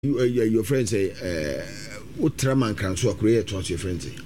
your friend say Utraman can so create to your friend say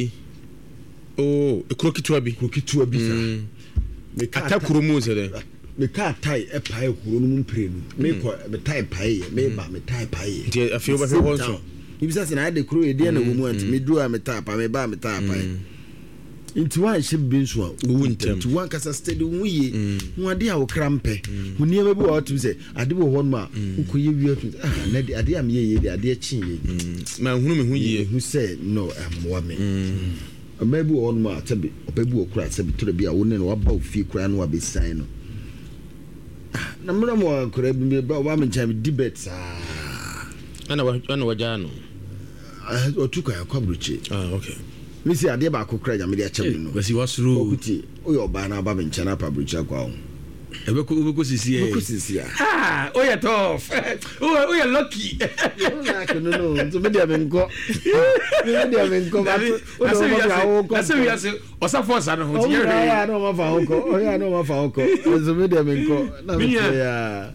Krokitua bi me kata kurumu se me ka tai e pae kuro no mprenu me ko me tai pae me ba me tai pae nti afio ba fe wonso if say na de kuro e de na wo mu anti me dua me tai pae me ba me tai pae nti wan hye bi nso a nti wan kasa steady wuye hu ade a wo krampe hu niam bi wo to say ade wo hon ma ko ye wi to na de ade am ye de ade chi ye ma hunu me hu ye hu say no amwa me maybe on ma tabi obabu okura sabi to be a woni no waba ofie kura no wabesan no na mra mo akura bi ba wa me cham debate ana waja no otuka ya kwabruchi okay mi si ade ba akura ya me de acham no basi wasuru okuti oyo ba na ba me nchana pa bruchi akwa ho ebeko sisi oya tough oya lucky no so me dia me nko ba ase osa force no ho ti yere oya no ma fa hoko so me dia me nko na me ya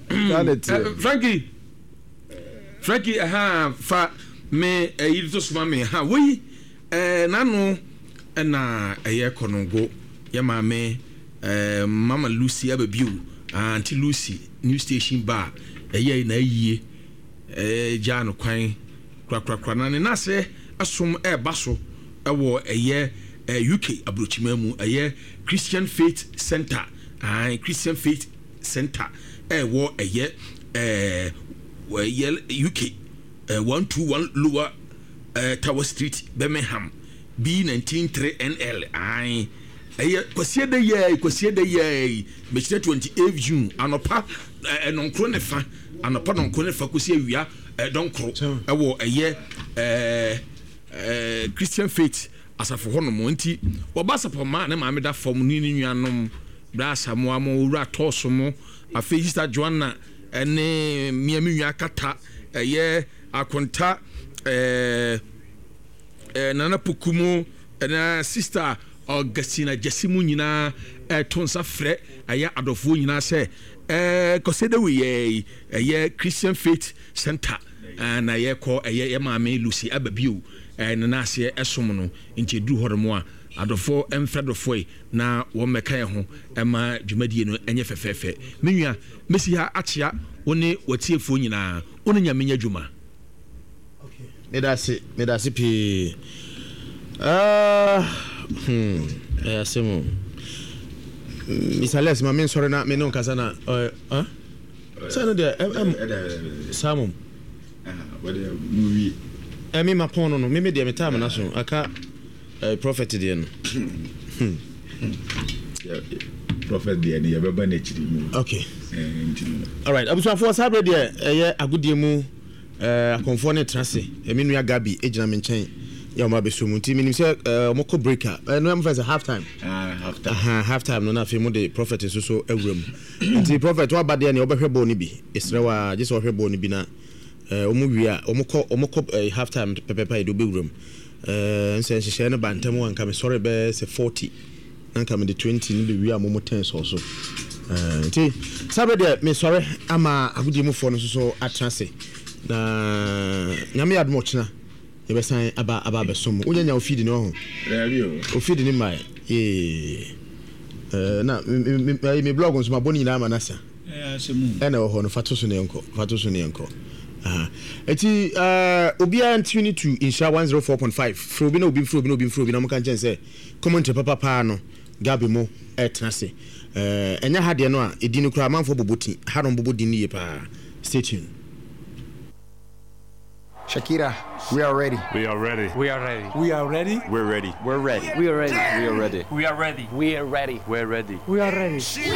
Frankie fa me yi to suma me we nanu na eye konongo ya ma me Mama Lucy abebiu Auntie Lucy new station bar eye na yie ja no kwan krakrakra na ne nase asom baso ewo eye UK abrochimamu eye Christian Faith Center Christian Faith Center ewo eye UK 121 Lower Tower Street Birmingham B193 NL kwasiye de ye me 28 June anopa enonkro ne fa anopa nonkro ne fa kwasiye wia donkro ewo Christian Faith asafo hono nti obasapo ma ne maame da fom ni nuanom bra samoa mo wura toso mo afi Sister Joanna ene miami nua kata akonta nana pokumo na sister Augustina Jesimu nyina tonsa frɛ aya adofo nyina sɛ kosede we Christian Faith Center na ye ko ye maame Lucy ababio na nase esom no nti duru horemo a adofo emfredofo na wo meka ye ho ma dwumadie no enye fefefe menua mesi ha akyea woni watiefo nyina woni nyamenya dwuma okay medase pi Semo Misales ma men sore na me no kasa na sana de samum what movie me ma pono no me de me time na so aka prophet de no prophet de ne yebeba na chiri mu okay all right abuso for sabre de agudie mu akonfo ne trase me nua Gabi ejina me nchen ya ma besumu nti minim se moko breaker no am first half time half time no na fe mo the prophet so awuram nti prophet wa bade ne obehwe ball ni bi esrewa je so ohwe ball ni bi na omu wia omoko half time pepepa do bewuram nse nhye ne bantam wanka me sorry be se 40 nanka me the 20 ni be wia mo 10 so nti sabe de me sorry ama agudi mu fo no so atrase na nyame admo china yebesan aba besom unyanya ofidi no ho ofidi ni mai na me blog nso maboni na manasa ena ho no fatoso ne enko eti obia ntuni to insha 104.5 frobi na obi na mka nchen se comment papa no Gabi mo etnase enya hade no a edini kura manfo boboti haron bobodi ni pa stay tuned. Shakira, we are ready. We are ready. We are ready. We are ready. We're ready. We're ready. We are ready. We are ready. We are ready. We are ready. We're ready. We are ready.